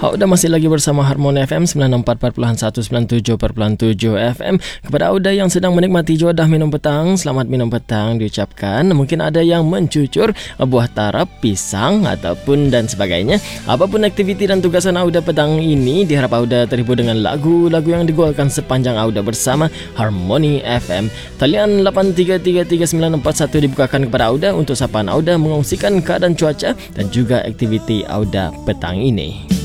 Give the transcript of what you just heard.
Auda masih lagi bersama Harmoni FM 94.197.7 FM. Kepada Auda yang sedang menikmati juadah minum petang, selamat minum petang diucapkan. Mungkin ada yang mencucur buah tarap, pisang ataupun dan sebagainya. Apapun aktiviti dan tugasan Auda petang ini, diharap Auda terhibur dengan lagu-lagu yang digolkan sepanjang Auda bersama Harmoni FM. Talian 83333941 dibukakan kepada Auda untuk sapaan Auda mengongsikan keadaan cuaca dan juga aktiviti Auda petang ini.